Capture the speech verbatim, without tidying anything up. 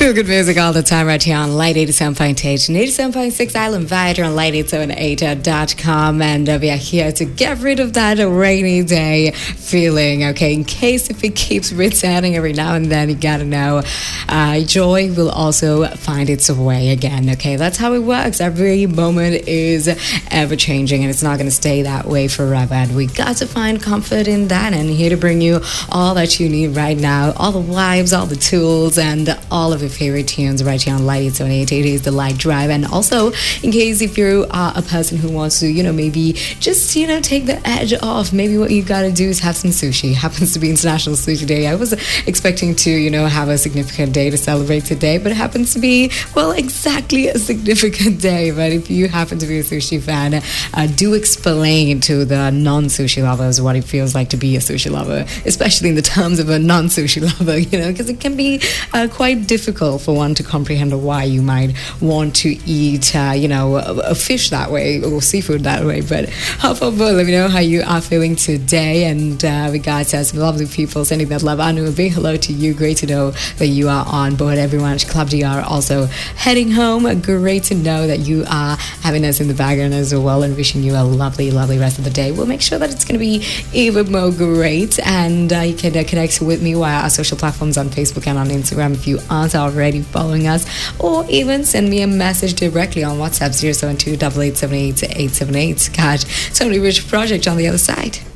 Feel good music all the time right here on Light eighty-seven point eight and eighty-seven point six Island Vider on light eight seven eight dot com. And uh, we are here to get rid of that rainy day feeling, okay? In case if it keeps returning every now and then, you gotta know uh, joy will also find its way again, okay? That's how it works. Every moment is ever changing and it's not gonna stay that way forever. And we got to find comfort in that, and here to bring you all that you need right now, all the vibes, all the tools, and all of your favorite tunes right here on Light eight seven eight. It is the Light Drive. And also, in case if you are a person who wants to, you know, maybe just, you know, take the edge off, maybe what you gotta do is have some sushi. It happens to be International Sushi Day. I was expecting to, you know, have a significant day to celebrate today, but it happens to be, well, exactly a significant day. But if you happen to be a sushi fan, uh, do explain to the non-sushi lovers what it feels like to be a sushi lover, especially in the terms of a non-sushi lover, you know, because it can be uh, quite difficult for one to comprehend why you might want to eat, uh, you know, a, a fish that way or seafood that way. But hop on board, let me know how you are feeling today. And uh, we got uh, some lovely people sending that love. Anu, a big hello to you. Great to know that you are on board. Everyone at Club D R also heading home. Great to know that you are having us in the background as well, and wishing you a lovely, lovely rest of the day. We'll make sure that it's going to be even more great. And uh, you can uh, connect with me via our social platforms on Facebook and on Instagram if you aren't already following us, or even send me a message directly on WhatsApp zero seven two eight eight seven eight eight seven eight. Catch Tony Rich Project on the other side.